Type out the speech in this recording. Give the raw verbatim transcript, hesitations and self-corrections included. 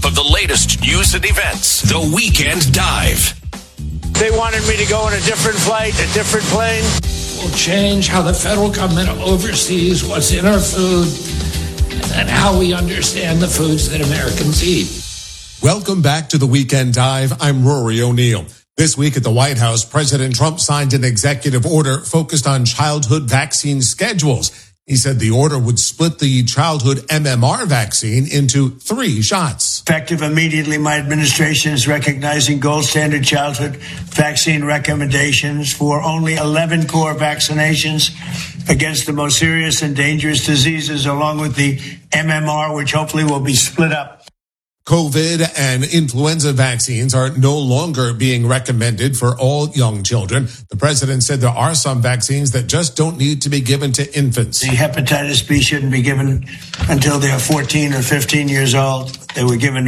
roundup of the latest news and events. The Weekend Dive. They wanted me to go on a different flight, a different plane. We'll change how the federal government oversees what's in our food and how we understand the foods that Americans eat. Welcome back to the Weekend Dive. I'm Rory O'Neill. This week at the White House, President Trump signed an executive order focused on childhood vaccine schedules. He said the order would split the childhood M M R vaccine into three shots. Effective immediately, my administration is recognizing gold standard childhood vaccine recommendations for only eleven core vaccinations against the most serious and dangerous diseases, along with the M M R, which hopefully will be split up. COVID and influenza vaccines are no longer being recommended for all young children. The president said there are some vaccines that just don't need to be given to infants. The hepatitis B shouldn't be given until they're fourteen or fifteen years old. They were given